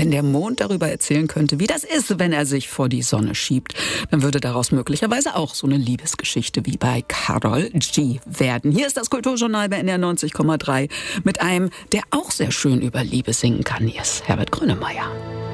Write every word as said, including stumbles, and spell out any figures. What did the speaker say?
Wenn der Mond darüber erzählen könnte, wie das ist, wenn er sich vor die Sonne schiebt, dann würde daraus möglicherweise auch so eine Liebesgeschichte wie bei Karol G. werden. Hier ist das Kulturjournal bei N D R neunzig Komma drei mit einem, der auch sehr schön über Liebe singen kann. Hier ist Herbert Grönemeyer.